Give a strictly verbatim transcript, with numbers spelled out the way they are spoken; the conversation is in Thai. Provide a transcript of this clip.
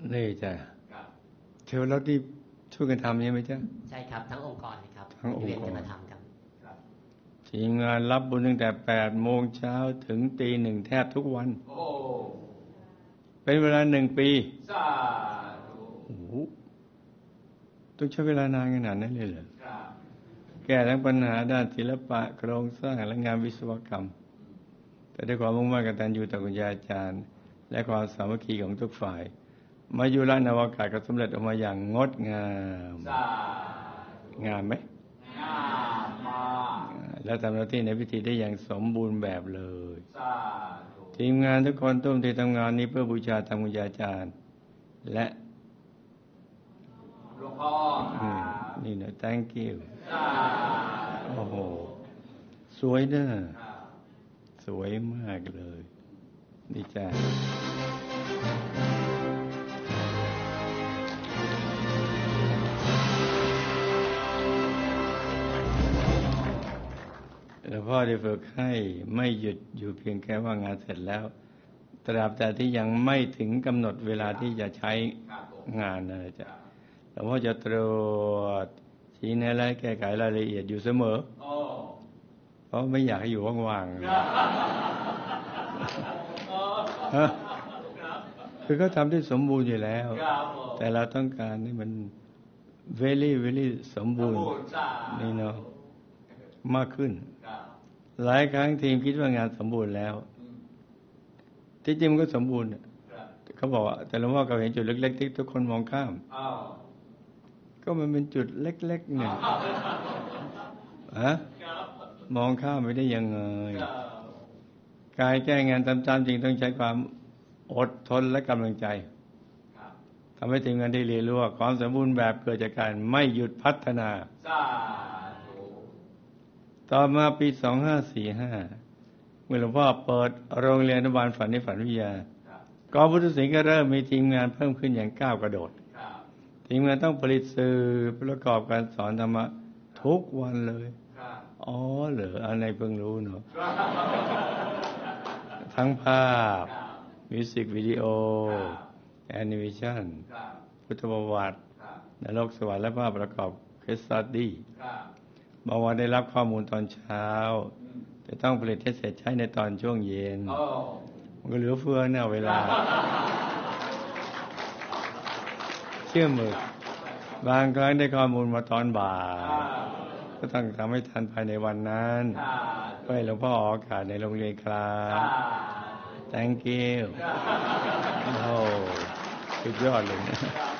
นี่จ้ะเทวรัตน์ที่ช่วยกันทำใช่ไหมจ๊ะใช่ครับทั้งองค์กรนะครับทั้งองค์กรจะมาทำกันทีมงานรับบุญตั้งแต่แปดโมงเช้าถึงตีหนึ่งแทบทุกวันโอ้เป็นเวลาหนึ่งปีสาธุโอ้โหต้องใช้เวลานานขนาดนั้นเลยเหรอแก้ทั้งปัญหาด้านศิลปะโครงสร้างและงานวิศวกรรมแต่ด้วยความมุ่งมั่นกตัญญูต่อคุณยายอาจารย์และความสามัคคีของทุกฝ่ายมายุรานอวกาศก็สำเร็จออกมาอย่างงดงามงามไหมงามมากและทำหน้าที่ในพิธีได้อย่างสมบูรณ์แบบเลยทีมงานทุกคนทุ่มเททำงานนี้เพื่อบูชาธรรมคุณยายอาจารย์และหลวงพ่อนี่นะ thank you โอ้โหสวยนะสวยมากเลยดีใจหลวงพ่อได้ฝึกให้ไม่หยุดอยู่เพียงแค่ว่างานเสร็จแล้วตราบแต่ที่ยังไม่ถึงกำหนดเวลาที่จะใช้งานนะจ๊ะหลวงพ่อจะตรวจชี้แนะและแก้ไขรายละเอียดอยู่เสมอเพราะไม่อยากให้อยู่ว่างๆคือเขาทำได้สมบูรณ์อยู่แล้วแต่เราต้องการให้มัน very very สมบูรณ์นี่เนาะมากขึ้นหลายครั้งทีมคิดว่างานสมบูรณ์แล้วที่จริงมันก็สมบูรณ์เขาบอกว่าแต่หลวงพ่อก็เห็นจุดเล็กๆที่ทุกคนมองข้ามก็มันเป็นจุดเล็กๆเนี่ยฮะมองข้ามไม่ได้ยังไงการแก้งานตามๆจริงต้องใช้ความอดทนและกำลังใจทำให้ทีมงานได้เรียนรู้ว่าความสมบูรณ์แบบเกิดจากการไม่หยุดพัฒนาต่อมาปีสองห้าสี่ห้าเมื่อหลวงพ่อเปิดโรงเรียนอนุบาลฝันในฝันวิทยากองพุทธศิลป์ก็เริ่มมีทีมงานเพิ่มขึ้นอย่างก้าวกระโดดทีมงานต้องผลิตสื่อประกอบการสอนธรรมะทุกวันเลยอ๋อเหรออะไรเพิ่งรู้เนาะทั้งภาพมิวสิกวิดีโอแอนิเมชันพุทธประวัตินรกสวรรค์และภาพประกอบเคสสตัดดี้บางวันได้รับข้อมูลตอนเช้าจะต้องผลิตให้เสร็จใช้ในตอนช่วงเย็นมันก็เหลือเฟือเนี่ยเวลาเชื่อมือบางครั้งได้ข้อมูลมาตอนบ่ายก็ต้องทำให้ทันภายในวันนั้นเพื่อให้หลวงพ่อออกอากาศในโรงเรียนครับ thank you โอ้สุดยอดเลย